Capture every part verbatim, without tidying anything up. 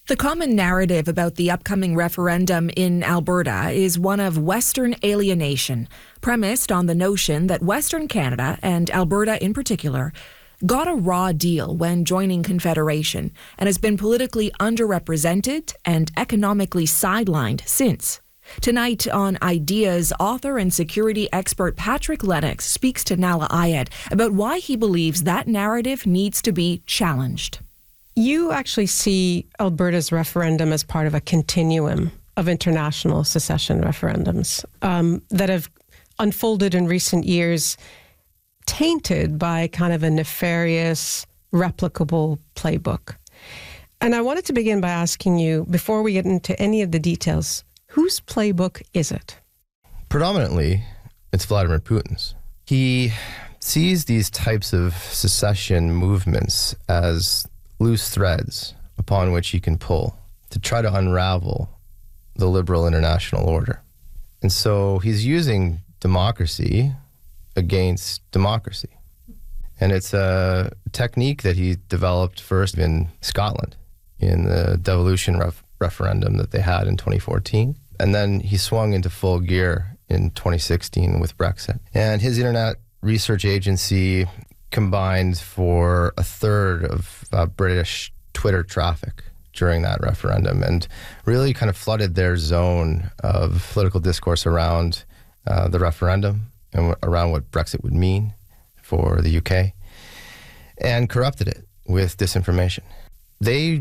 The common narrative about the upcoming referendum in Alberta is one of Western alienation, premised on the notion that Western Canada, and Alberta in particular, got a raw deal when joining Confederation and has been politically underrepresented and economically sidelined since. Tonight on Ideas, author and security expert Patrick Lennox speaks to Nahlah Ayed about why he believes that narrative needs to be challenged. You actually see Alberta's referendum as part of a continuum of international secession referendums um, that have unfolded in recent years, tainted by kind of a nefarious, replicable playbook. And I wanted to begin by asking you, before we get into any of the details, whose playbook is it? Predominantly, it's Vladimir Putin's. He sees these types of secession movements as loose threads upon which he can pull to try to unravel the liberal international order. And so he's using democracy against democracy. And it's a technique that he developed first in Scotland in the devolution ref- referendum that they had in twenty fourteen. And then he swung into full gear in twenty sixteen with Brexit. And his internet research agency combined for a third of uh, British Twitter traffic during that referendum and really kind of flooded their zone of political discourse around uh, the referendum and around what Brexit would mean for the U K, and corrupted it with disinformation. They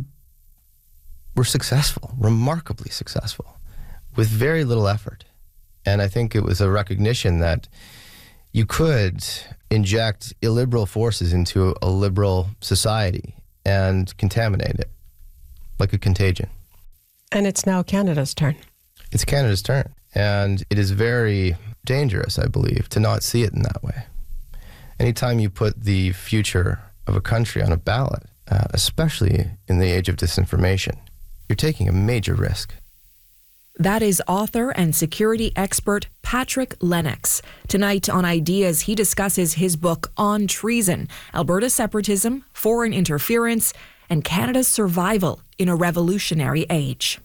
were successful, remarkably successful, with very little effort. And I think it was a recognition that you could inject illiberal forces into a liberal society and contaminate it like a contagion. And it's now Canada's turn. It's Canada's turn. And it is very dangerous, I believe, to not see it in that way. Anytime you put the future of a country on a ballot, uh, especially in the age of disinformation, you're taking a major risk. That is author and security expert Patrick Lennox. Tonight on Ideas, he discusses his book On Treason, Alberta Separatism, Foreign Interference, and Canada's Survival in a Revolutionary Age.